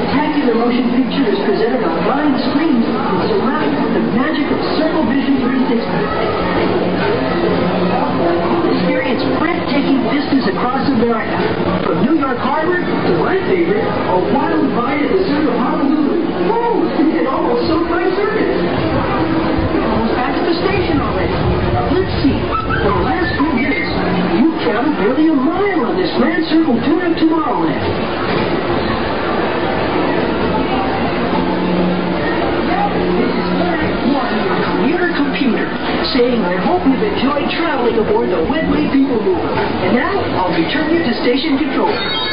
spectacular motion picture is presented on 9 screens and surrounded with the magic of Circle Vision 360. Experience breathtaking vistas across America. From New York Harbor to my favorite, a wild ride at the center of Honolulu. Whoa, it almost soaked my circuit. Almost back at the station already. Let's see. For the last few minutes, you counted barely a mile on this Grand Circle Tour of Tomorrowland. Computer, saying I hope you've enjoyed traveling aboard the Wedway People Mover. And now, I'll return you to station control.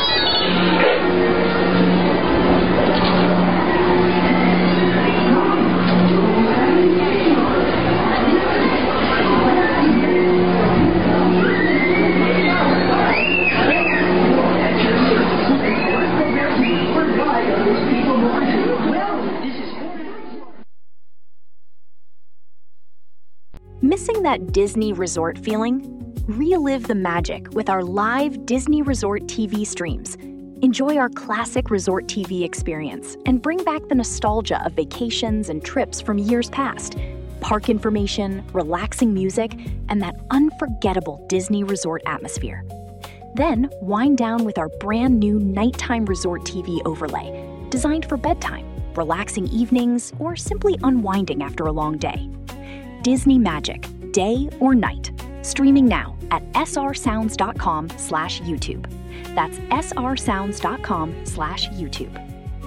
Missing that Disney resort feeling? Relive the magic with our live Disney Resort TV streams. Enjoy our classic resort TV experience and bring back the nostalgia of vacations and trips from years past. Park information, relaxing music, and that unforgettable Disney resort atmosphere. Then wind down with our brand new nighttime resort TV overlay, designed for bedtime, relaxing evenings, or simply unwinding after a long day. Disney Magic, day or night. Streaming now at srsounds.com/YouTube. That's srsounds.com/YouTube.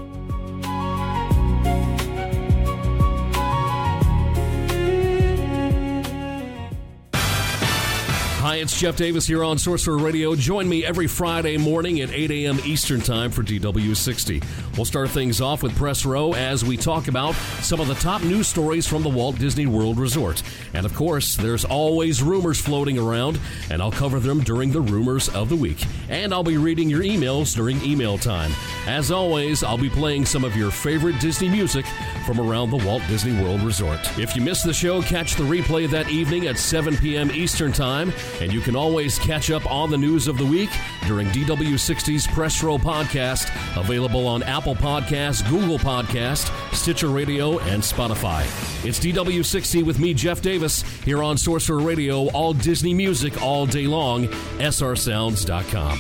Hi, it's Jeff Davis here on Sorcerer Radio. Join me every Friday morning at 8 a.m. Eastern Time for DW60. We'll start things off with Press Row as we talk about some of the top news stories from the Walt Disney World Resort. And of course, there's always rumors floating around, and I'll cover them during the Rumors of the Week. And I'll be reading your emails during email time. As always, I'll be playing some of your favorite Disney music from around the Walt Disney World Resort. If you missed the show, catch the replay that evening at 7 p.m. Eastern Time. And you can always catch up on the news of the week during DW60's Press Row podcast, available on Apple Podcasts, Google Podcasts, Stitcher Radio, and Spotify. It's DW60 with me, Jeff Davis, here on Sorcerer Radio, all Disney music all day long, srsounds.com.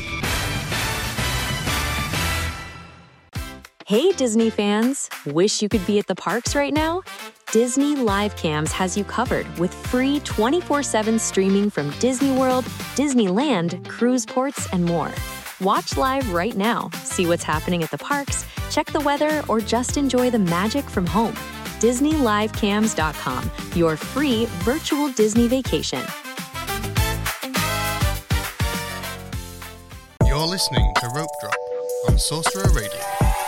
Hey Disney fans! Wish you could be at the parks right now? Disney Live Cams has you covered with free 24/7 streaming from Disney World, Disneyland, cruise ports, and more. Watch live right now, see what's happening at the parks, check the weather, or just enjoy the magic from home. DisneyLiveCams.com, your free virtual Disney vacation. You're listening to Rope Drop on Sorcerer Radio.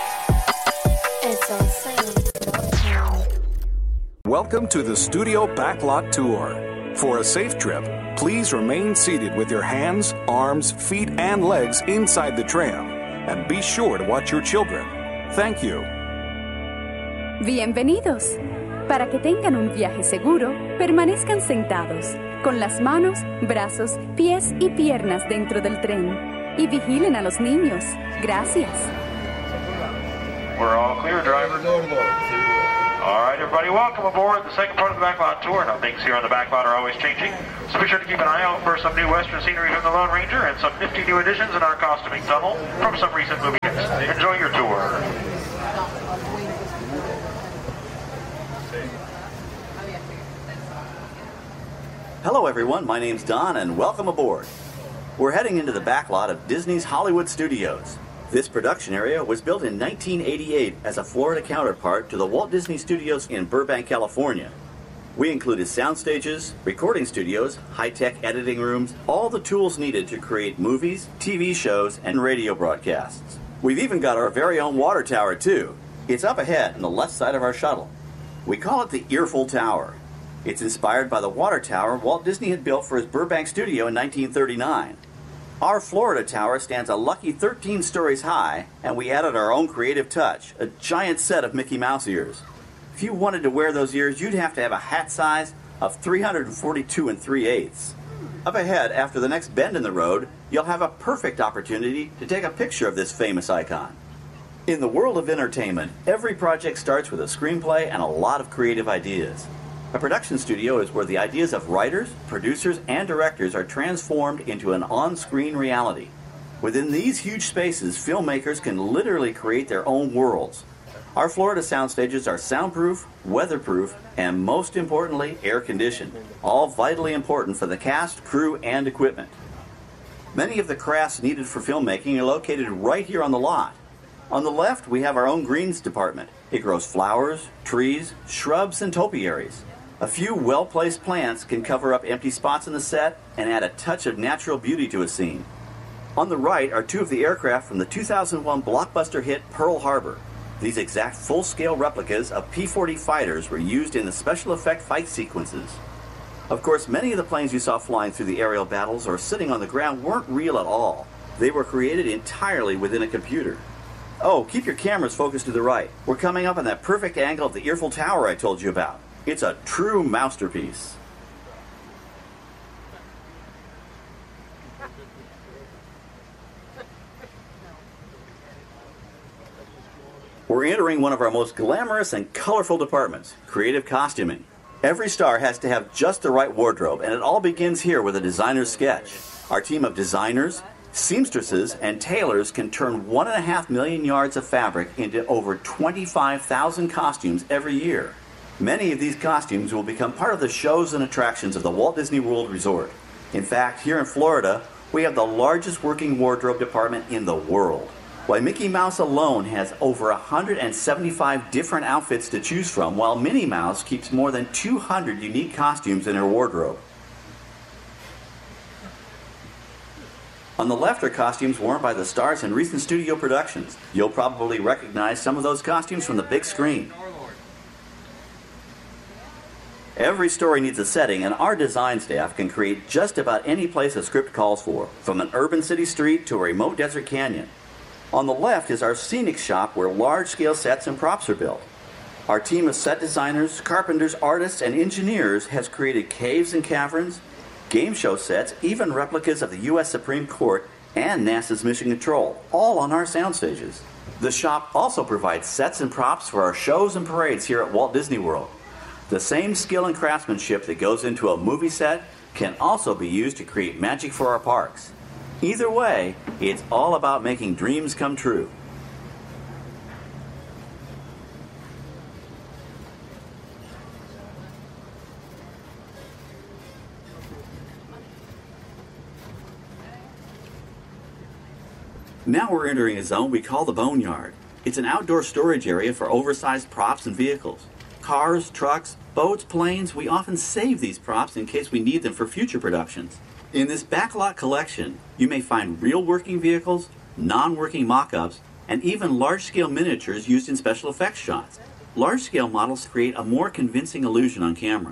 Welcome to the Studio Backlot Tour. For a safe trip, please remain seated with your hands, arms, feet, and legs inside the tram. And be sure to watch your children. Thank you. Bienvenidos. Para que tengan un viaje seguro, permanezcan sentados, con las manos, brazos, pies y piernas dentro del tren. Y vigilen a los niños. Gracias. We're all clear, driver. All right, everybody, welcome aboard the second part of the Backlot Tour. Now, things here on the Backlot are always changing, so be sure to keep an eye out for some new Western scenery from the Lone Ranger and some nifty new additions in our costuming tunnel from some recent movie hits. Enjoy your tour. Hello, everyone. My name's Don, and welcome aboard. We're heading into the backlot of Disney's Hollywood Studios. This production area was built in 1988 as a Florida counterpart to the Walt Disney Studios in Burbank, California. We included sound stages, recording studios, high-tech editing rooms, all the tools needed to create movies, TV shows, and radio broadcasts. We've even got our very own water tower, too. It's up ahead on the left side of our shuttle. We call it the Earful Tower. It's inspired by the water tower Walt Disney had built for his Burbank studio in 1939. Our Florida tower stands a lucky 13 stories high, and we added our own creative touch, a giant set of Mickey Mouse ears. If you wanted to wear those ears, you'd have to have a hat size of 342 3/8. Up ahead, after the next bend in the road, you'll have a perfect opportunity to take a picture of this famous icon. In the world of entertainment, every project starts with a screenplay and a lot of creative ideas. A production studio is where the ideas of writers, producers, and directors are transformed into an on-screen reality. Within these huge spaces, filmmakers can literally create their own worlds. Our Florida sound stages are soundproof, weatherproof, and most importantly, air-conditioned, all vitally important for the cast, crew, and equipment. Many of the crafts needed for filmmaking are located right here on the lot. On the left, we have our own greens department. It grows flowers, trees, shrubs, and topiaries. A few well-placed plants can cover up empty spots in the set and add a touch of natural beauty to a scene. On the right are two of the aircraft from the 2001 blockbuster hit Pearl Harbor. These exact full-scale replicas of P-40 fighters were used in the special effect fight sequences. Of course, many of the planes you saw flying through the aerial battles or sitting on the ground weren't real at all. They were created entirely within a computer. Oh, keep your cameras focused to the right. We're coming up on that perfect angle of the Eiffel Tower I told you about. It's a true masterpiece. We're entering one of our most glamorous and colorful departments, creative costuming. Every star has to have just the right wardrobe, and it all begins here with a designer's sketch. Our team of designers, seamstresses, and tailors can turn 1.5 million yards of fabric into over 25,000 costumes every year. Many of these costumes will become part of the shows and attractions of the Walt Disney World Resort. In fact, here in Florida, we have the largest working wardrobe department in the world. Why, Mickey Mouse alone has over 175 different outfits to choose from, while Minnie Mouse keeps more than 200 unique costumes in her wardrobe. On the left are costumes worn by the stars in recent studio productions. You'll probably recognize some of those costumes from the big screen. Every story needs a setting, and our design staff can create just about any place a script calls for, from an urban city street to a remote desert canyon. On the left is our scenic shop where large-scale sets and props are built. Our team of set designers, carpenters, artists, and engineers has created caves and caverns, game show sets, even replicas of the U.S. Supreme Court and NASA's Mission Control, all on our sound stages. The shop also provides sets and props for our shows and parades here at Walt Disney World. The same skill and craftsmanship that goes into a movie set can also be used to create magic for our parks. Either way, it's all about making dreams come true. Now we're entering a zone we call the Boneyard. It's an outdoor storage area for oversized props and vehicles. Cars, trucks, boats, planes, we often save these props in case we need them for future productions. In this backlot collection, you may find real working vehicles, non-working mock-ups, and even large-scale miniatures used in special effects shots. Large-scale models create a more convincing illusion on camera.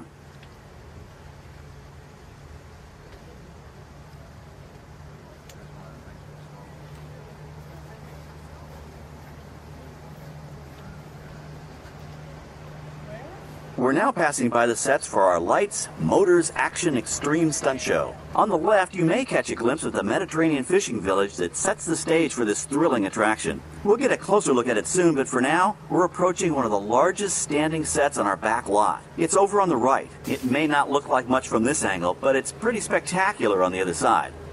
We're now passing by the sets for our Lights, Motors, Action Extreme Stunt Show. On the left, you may catch a glimpse of the Mediterranean fishing village that sets the stage for this thrilling attraction. We'll get a closer look at it soon, but for now, we're approaching one of the largest standing sets on our back lot. It's over on the right. It may not look like much from this angle, but it's pretty spectacular on the other side.